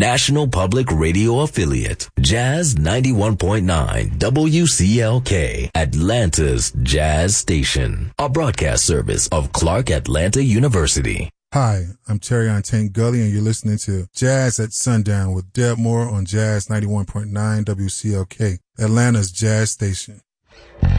National Public Radio affiliate, Jazz 91.9 WCLK, Atlanta's Jazz Station, a broadcast service of Clark Atlanta University. Hi, I'm Terry Tank Gully, and you're listening to Jazz at Sundown with Deb Moore on Jazz 91.9 WCLK, Atlanta's Jazz Station.